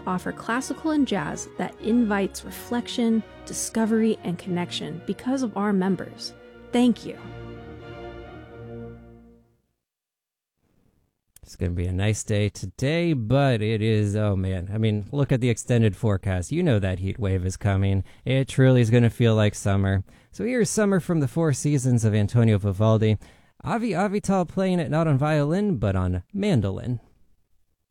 to offer classical and jazz that invites reflection, discovery, and connection because of our members. Thank you. It's going to be a nice day today, but it is, oh man. I mean, look at the extended forecast. You know that heat wave is coming. It truly is going to feel like summer. So here's Summer from the Four Seasons of Antonio Vivaldi. Avi Avital playing it not on violin, but on mandolin.